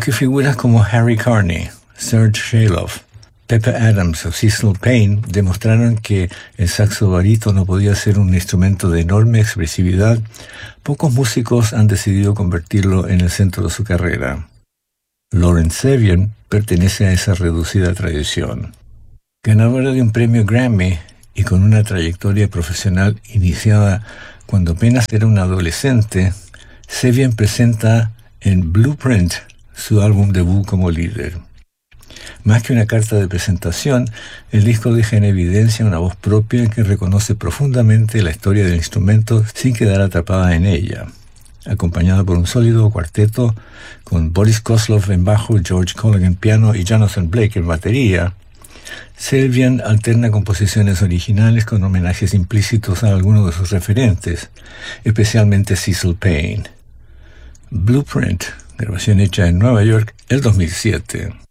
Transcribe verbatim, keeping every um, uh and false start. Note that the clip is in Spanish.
Aunque figuras como Harry Carney, Serge Shaloff, Pepper Adams o Cecil Payne demostraron que el saxo barítono podía ser un instrumento de enorme expresividad, pocos músicos han decidido convertirlo en el centro de su carrera. Laurence Sevian pertenece a esa reducida tradición. Ganadora de un premio Grammy y con una trayectoria profesional iniciada cuando apenas era una adolescente, Sevian presenta en Blueprint su álbum debut como líder. Más que una carta de presentación, el disco deja en evidencia una voz propia que reconoce profundamente la historia del instrumento sin quedar atrapada en ella. Acompañada por un sólido cuarteto con Boris Koslov en bajo, George Colligan en piano y Jonathan Blake en batería, Sevian alterna composiciones originales con homenajes implícitos a algunos de sus referentes, especialmente Cecil Payne. Blueprint, grabación hecha en Nueva York el dos mil siete.